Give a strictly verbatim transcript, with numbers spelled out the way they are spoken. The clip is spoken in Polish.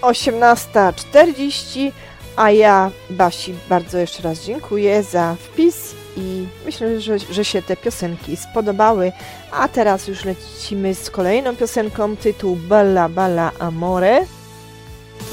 osiemnasta czterdzieści, a ja Basi bardzo jeszcze raz dziękuję za wpis i myślę, że, że się te piosenki spodobały. A teraz już lecimy z kolejną piosenką, tytuł Balla Balla Amore.